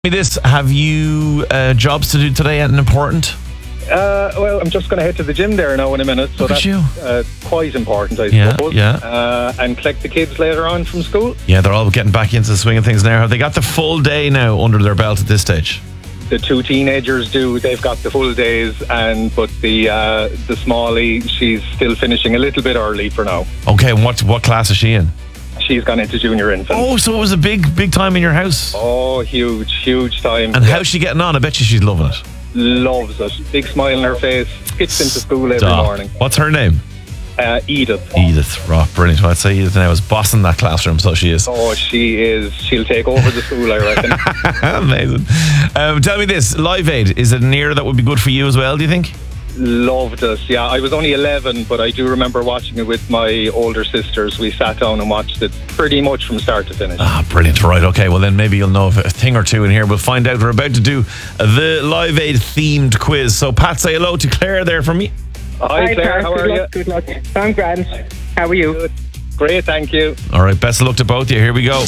Me this, have you jobs to do today, anything important? Well, I'm just going to head to the gym there now in a minute. So Look at that's quite important, I suppose. Yeah. And collect the kids later on from school. Yeah, they're all getting back into the swing of things now. Have they got the full day now under their belt at this stage? The two teenagers do. They've got the full days, but the smallie, she's still finishing a little bit early for now. Okay, and what class is she in? She's gone into junior infant. Oh, so it was a big time in your house. Oh, huge time. And how's she getting on? I bet you she's loving it. Loves it. Big smile on her face. Skips into school every morning. What's her name? Edith. Edith. Right, brilliant. Well, I'd say Edith now is bossing that classroom, so she is. Oh, she is. She'll take over the school, I reckon. Amazing. Tell me this, Live Aid, is it an era that would be good for you as well, do you think? Loved it. Yeah, I was only 11, but I do remember watching it with my older sisters. We sat down and watched it pretty much from start to finish. Ah, brilliant. Right, okay. Well, then maybe you'll know a thing or two in here. We'll find out. We're about to do the Live Aid themed quiz. So, Pat, say hello to Claire there for me. Hi, Claire. How are you? Good luck. I'm grand. How are you? Good. Great, thank you. All right, best of luck to both of you. Here we go.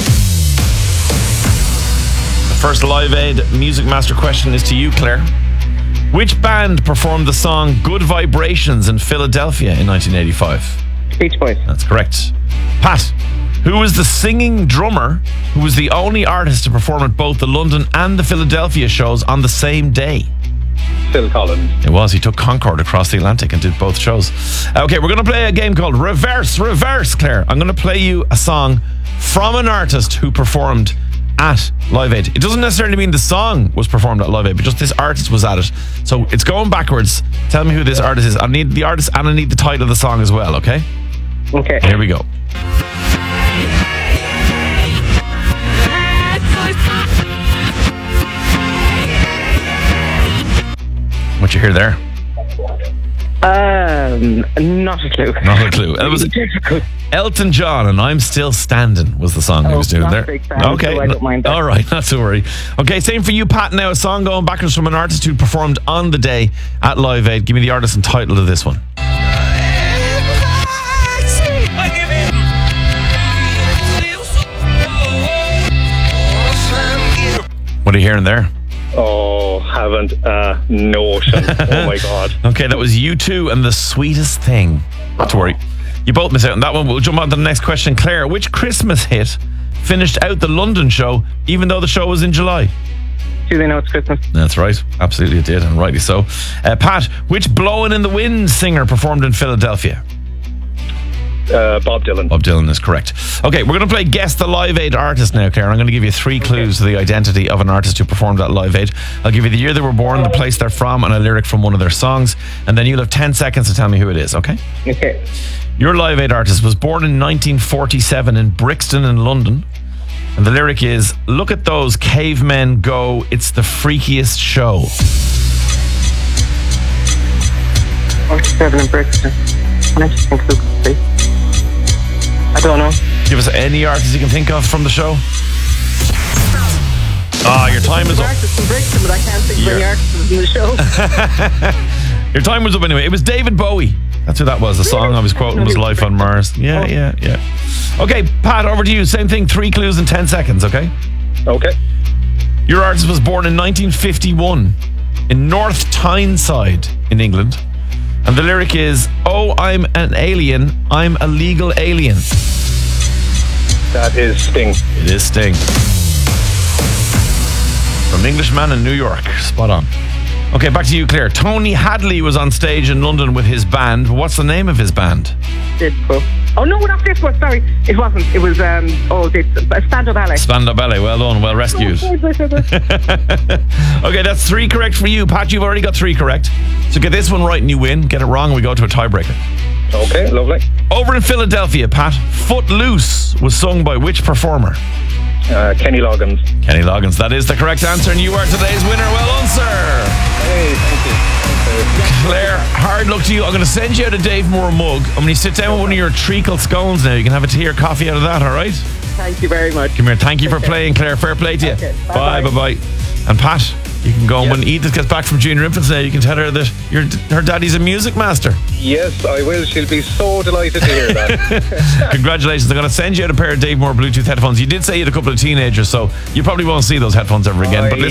The first Live Aid Music Master question is to you, Claire. Which band performed the song Good Vibrations in Philadelphia in 1985? Beach Boys. That's correct. Pat, who was the singing drummer who was the only artist to perform at both the London and the Philadelphia shows on the same day? Phil Collins. It was. He took Concorde across the Atlantic and did both shows. Okay, we're going to play a game called Reverse, Claire. I'm going to play you a song from an artist who performed at Live Aid. It doesn't necessarily mean the song was performed at Live Aid, but just this artist was at it. So it's going backwards. Tell me who this artist is. I need the artist and I need the title of the song as well, okay? Okay. Here we go. What you hear there? Not a clue. Not a clue. It was Elton John and I'm Still Standing was the song he was doing there. Big fan, Okay. so I don't mind that. All right, not to worry. Okay, same for you, Pat. Now a song going backwards from an artist who performed on the day at Live Aid. Give me the artist and title of this one. What are you hearing there? Oh, haven't a notion. Oh my God. Okay, that was U2 and The Sweetest Thing. Not to worry. You both miss out on that one. We'll jump on to the next question. Claire, which Christmas hit finished out the London show even though the show was in July? Do they know it's Christmas? That's right. Absolutely it did, and rightly so. Pat, which Blowin' in the Wind singer performed in Philadelphia? Bob Dylan. Bob Dylan is correct. Okay, we're going to play Guess the Live Aid Artist now, Claire. I'm going to give you 3 clues to the identity of an artist who performed at Live Aid. I'll give you the year they were born, the place they're from, and a lyric from one of their songs. And then you'll have 10 seconds to tell me who it is, okay? Okay. Your Live Aid artist was born in 1947 in Brixton in London. And the lyric is, look at those cavemen go, it's the freakiest show. 47 in Brixton. I just think who could be. I don't know. Give us any artist you can think of from the show. Your time is up. Artists in Brixton, but I can't think of any artists in the show. Your time was up anyway. It was David Bowie. That's who that was. The song I was quoting was Life on Mars. Yeah. Okay, Pat, over to you. Same thing, 3 clues in 10 seconds, okay? Okay. Your artist was born in 1951 in North Tyneside in England. And the lyric is, oh, I'm an alien, I'm a legal alien. That is Sting. It is Sting. From Englishman in New York. Spot on. Okay, back to you, Claire. Tony Hadley was on stage in London with his band. What's the name of his band? Oh, no, not this one. Sorry. It wasn't. It was, Spandau Ballet. Spandau Ballet. Well done. Well rescued. Okay, that's 3 correct for you. Pat, you've already got 3 correct. So get this one right and you win. Get it wrong and we go to a tiebreaker. Okay, lovely. Over in Philadelphia, Pat, Footloose was sung by which performer? Kenny Loggins. Kenny Loggins. That is the correct answer and you are today's winner. Well done, sir. Hey, thank you. Claire, hard luck to you. I'm going to send you out a Dave Moore mug. And when you sit down with one of your treacle scones now, you can have a tea or coffee out of that, all right? Thank you very much. Come here. Thank you for playing, Claire. Fair play to you. Okay, bye. And Pat, You can go, and when Edith gets back from junior infants now, you can tell her that her daddy's a music master. Yes, I will. She'll be so delighted to hear that. Congratulations. I'm going to send you out a pair of Dave Moore Bluetooth headphones. You did say you had a couple of teenagers, so you probably won't see those headphones ever again. But listen,